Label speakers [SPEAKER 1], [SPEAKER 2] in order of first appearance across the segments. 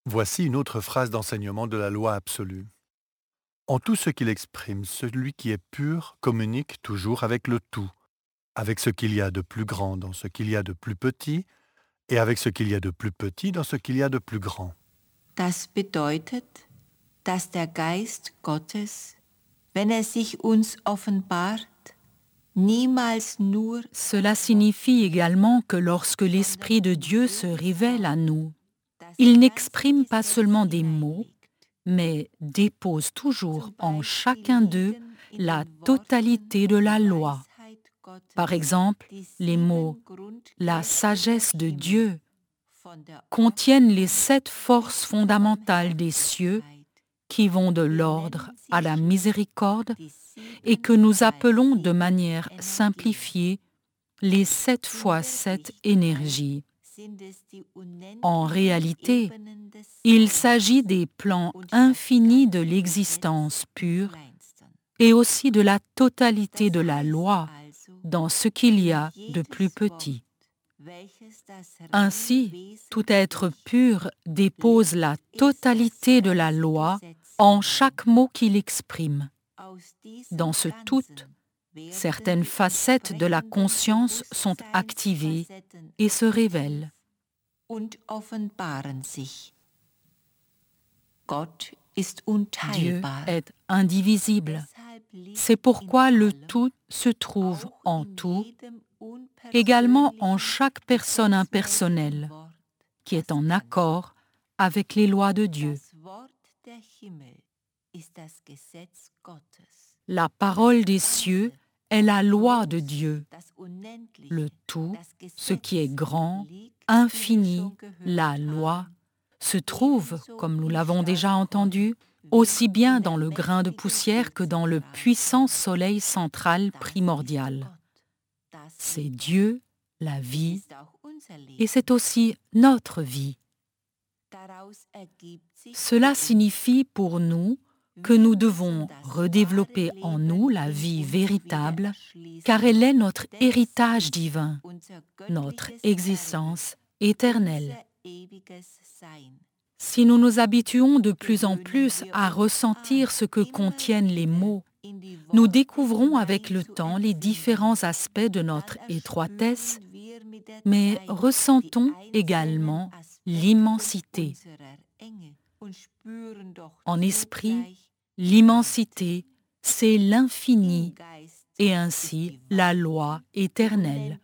[SPEAKER 1] Voici une autre phrase d'enseignement de la loi absolue. En tout ce qu'il exprime, celui qui est pur communique toujours avec le tout, avec ce qu'il y a de plus grand dans ce qu'il y a de plus petit, et avec ce qu'il y a de plus petit dans ce qu'il y a de plus grand.
[SPEAKER 2] Das bedeutet, dass der Geist Gottes, wenn er sich uns offenbart, niemals nur
[SPEAKER 3] Cela signifie également que lorsque l'Esprit de Dieu se révèle à nous, il n'exprime pas seulement des mots, mais dépose toujours en chacun d'eux la totalité de la loi. Par exemple, les mots « la sagesse de Dieu » contiennent les 7 forces fondamentales des cieux qui vont de l'ordre à la miséricorde et que nous appelons de manière simplifiée les 7 fois 7 énergies. En réalité, il s'agit des plans infinis de l'existence pure et aussi de la totalité de la loi dans ce qu'il y a de plus petit. Ainsi, tout être pur dépose la totalité de la loi en chaque mot qu'il exprime. Dans ce tout, certaines facettes de la conscience sont activées et se révèlent. Dieu est indivisible. C'est pourquoi le tout se trouve en tout, également en chaque personne impersonnelle, qui est en accord avec les lois de Dieu. La parole des cieux est la loi de Dieu. Le tout, ce qui est grand, infini, la loi, se trouve, comme nous l'avons déjà entendu, aussi bien dans le grain de poussière que dans le puissant soleil central primordial. C'est Dieu, la vie, et c'est aussi notre vie. Cela signifie pour nous que nous devons redévelopper en nous la vie véritable, car elle est notre héritage divin, notre existence éternelle. Si nous nous habituons de plus en plus à ressentir ce que contiennent les mots, nous découvrons avec le temps les différents aspects de notre étroitesse, mais ressentons également l'immensité. En esprit, l'immensité, c'est l'infini et ainsi la loi éternelle.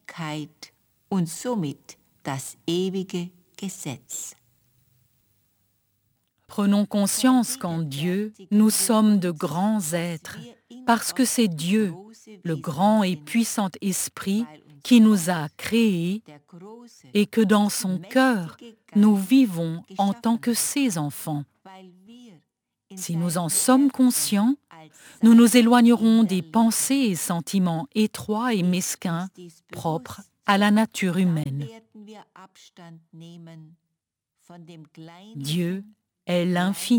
[SPEAKER 3] Prenons conscience qu'en Dieu, nous sommes de grands êtres, parce que c'est Dieu, le grand et puissant Esprit, qui nous a créés et que dans son cœur, nous vivons en tant que ses enfants. Si nous en sommes conscients, nous nous éloignerons des pensées et sentiments étroits et mesquins propres à la nature humaine. Dieu est l'infini.